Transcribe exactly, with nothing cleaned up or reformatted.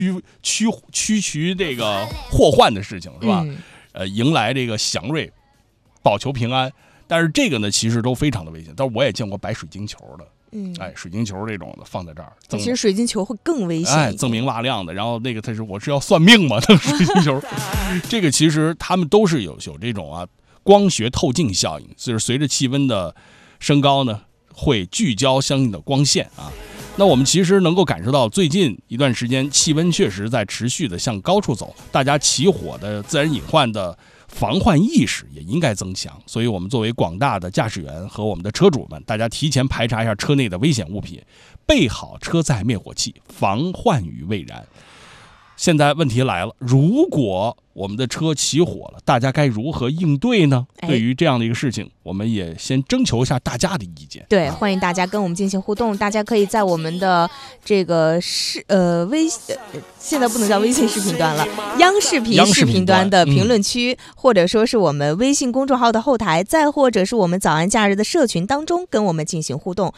驱驱驱这个祸患的事情，是吧？ 嗯、 呃，迎来这个祥瑞，保求平安。但是这个呢，其实都非常的危险。但是我也见过摆水晶球的， 嗯， 哎，水晶球这种的放在这儿， 其实水晶球会更危险， 哎，锃明瓦亮的。然后那个他是我是要算命嘛，那水晶球，这个其实他们都是有有这种啊光学透镜效应，就是随着气温的升高呢，会聚焦相应的光线啊。那我们其实能够感受到，最近一段时间气温确实在持续的向高处走，大家起火的自然隐患的防患意识也应该增强。所以我们作为广大的驾驶员和我们的车主们，大家提前排查一下车内的危险物品，备好车载灭火器，防患于未然。现在问题来了，如果我们的车起火了，大家该如何应对呢？ 哎、 对于这样的一个事情，我们也先征求一下大家的意见。 对，欢迎大家跟我们进行互动。大家可以在我们的这个视呃微呃现在不能叫微信视频端了，央视频视频端的评论区、嗯，或者说是我们微信公众号的后台，再或者是我们早安假日的社群当中跟我们进行互动。